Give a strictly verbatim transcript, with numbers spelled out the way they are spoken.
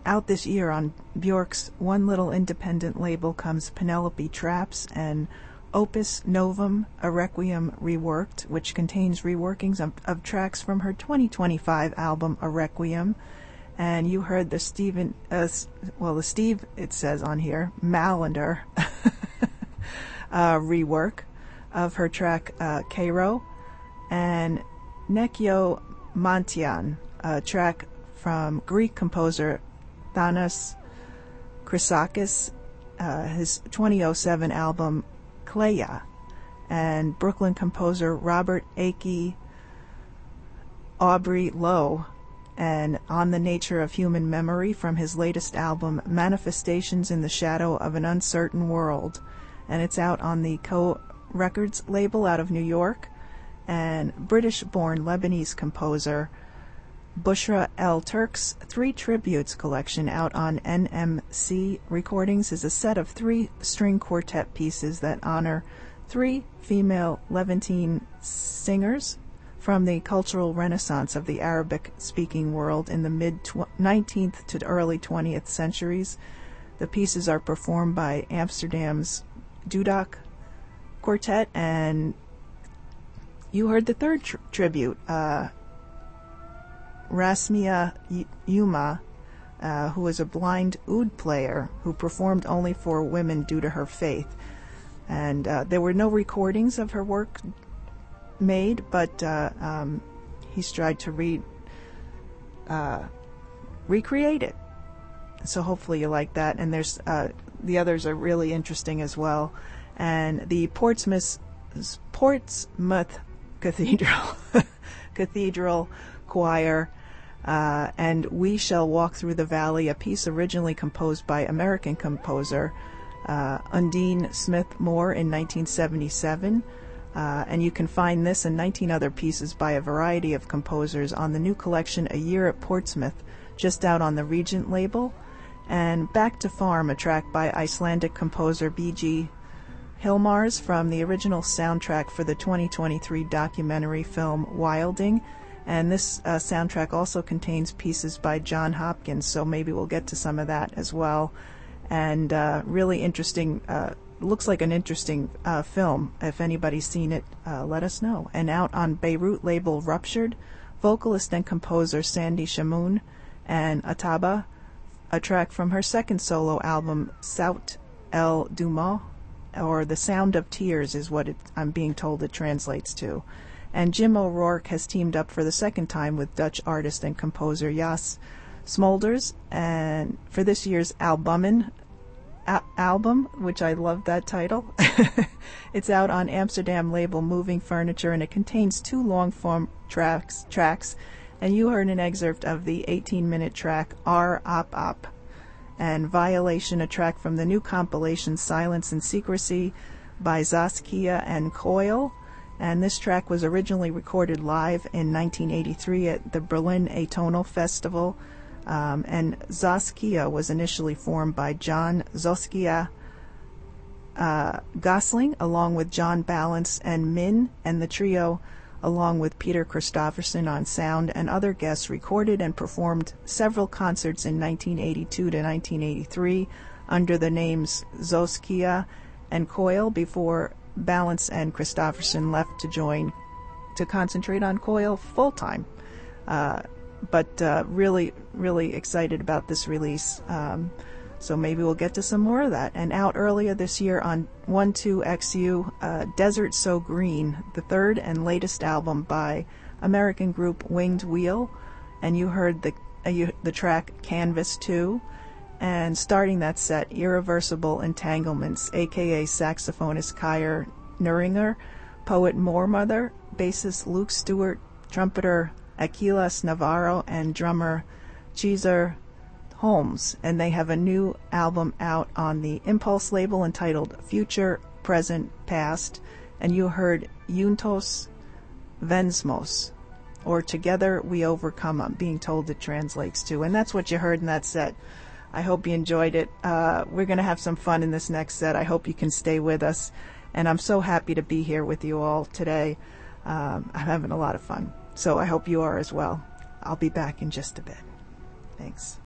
out this year on Bjork's one little independent label comes Penelope Traps and Opus Novum, a Requiem reworked, which contains reworkings of, of tracks from her twenty twenty-five album A Requiem. And you heard the Stephen, uh, well, the Steve, it says on here, Mallender uh, rework of her track uh, Cairo, and Nekio Mantian, a track from Greek composer Thanos Chrysakis, uh, his twenty oh seven album Kleia, and Brooklyn composer Robert Akey Aubrey Lowe, and On the Nature of Human Memory from his latest album Manifestations in the Shadow of an Uncertain World, and it's out on the Co Records label out of New York. And British-born Lebanese composer Bushra El Turk's Three Tributes collection out on N M C Recordings is a set of three string quartet pieces that honor three female Levantine singers from the cultural renaissance of the Arabic-speaking world in the mid-nineteenth to early twentieth centuries. The pieces are performed by Amsterdam's Dudok Quartet, and you heard the third tr- tribute, uh, Rasmia Yuma, uh, who is a blind oud player who performed only for women due to her faith. And uh, there were no recordings of her work made, but uh, um, he's tried to re- uh, recreate it. So hopefully you like that. And there's uh, the others are really interesting as well. And the Portsmouth Portsmouth Cathedral Cathedral Choir, uh, and We Shall Walk Through the Valley, a piece originally composed by American composer uh, Undine Smith Moore in nineteen seventy-seven. Uh, and you can find this and nineteen other pieces by a variety of composers on the new collection A Year at Portsmouth, just out on the Regent label. And Back to Farm, a track by Icelandic composer B G Hilmars from the original soundtrack for the twenty twenty-three documentary film Wilding. And this uh, soundtrack also contains pieces by John Hopkins, so maybe we'll get to some of that as well. And uh, really interesting, uh, looks like an interesting uh, film. If anybody's seen it, uh, let us know. And out on Beirut label Ruptured, vocalist and composer Sandy Shamoun and Ataba, a track from her second solo album Saut El Dumas, or The Sound of Tears is what it, I'm being told it translates to. And Jim O'Rourke has teamed up for the second time with Dutch artist and composer Jas Smolders, and for this year's Albumin a- album, which I love that title. It's out on Amsterdam label Moving Furniture, and it contains two long-form tracks, tracks, and you heard an excerpt of the eighteen-minute track R Op Op, and Violation, a track from the new compilation Silence and Secrecy by Zaskia and Coil. And this track was originally recorded live in nineteen eighty-three at the Berlin Atonal Festival. Um, and Zaskia was initially formed by John Zoskia uh, Gosling, along with John Balance and Min, and the trio, along with Peter Christopherson on sound and other guests, recorded and performed several concerts in nineteen eighty-two to nineteen eighty-three under the names Zoskia and Coil before Balance and Christopherson left to join to concentrate on Coil full-time. Uh, but uh, really, really excited about this release. Um, so maybe we'll get to some more of that. And out earlier this year on one two X U, uh, Desert So Green, the third and latest album by American group Winged Wheel. And you heard the uh, you, the track Canvas two. And starting that set, Irreversible Entanglements, a k a saxophonist Kyer Nuringer, poet Moormother, bassist Luke Stewart, trumpeter Aquilas Navarro, and drummer Cheezer Holmes. And they have a new album out on the Impulse label entitled Future, Present, Past. And you heard Juntos Vensmos, or Together We Overcome, I'm being told it translates to. And that's what you heard in that set. I hope you enjoyed it. Uh, we're going to have some fun in this next set. I hope you can stay with us. And I'm so happy to be here with you all today. Um, I'm having a lot of fun. So I hope you are as well. I'll be back in just a bit. Thanks.